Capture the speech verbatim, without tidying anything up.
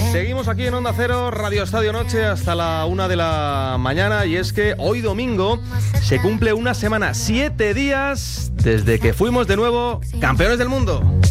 Seguimos aquí en Onda Cero, Radio Estadio Noche, hasta la una de la mañana. Y es que hoy domingo se cumple una semana, siete días, desde que fuimos de nuevo campeones del mundo.